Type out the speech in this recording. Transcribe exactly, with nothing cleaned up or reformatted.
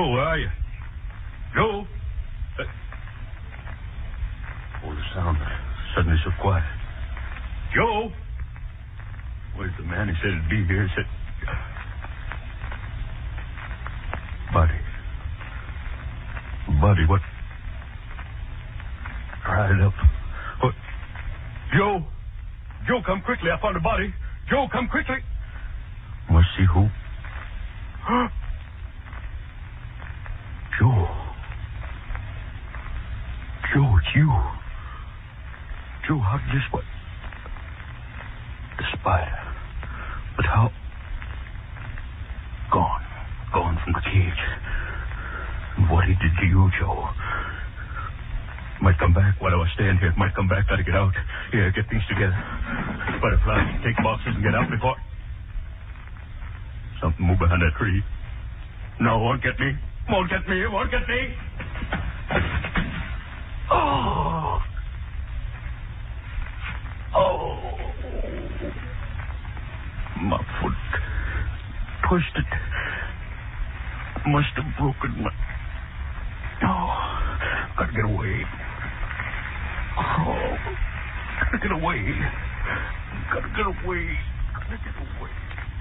Joe, where are you? Joe? Uh, oh, the sound suddenly so quiet. Joe? Where's the man? He said he'd be here. He said... Buddy. Buddy, what? Dried up. What? Joe! Joe, come quickly. I found a body. Joe, come quickly. Must see who? Joe. Joe, it's you. Joe, how did this... What? The spider. But how... Gone. Gone from the cage. And what he did to you, Joe. Might come back while I was staying here. Might come back. Gotta get out. Here, get things together. Butterfly, take boxes and get out before... Something move behind that tree. No, won't get me. Won't get me. Won't get me. Oh. Oh. My foot twisted. Must have broken my... Oh. Gotta get away. Oh. Gotta get away. Gotta get away. Gotta get away.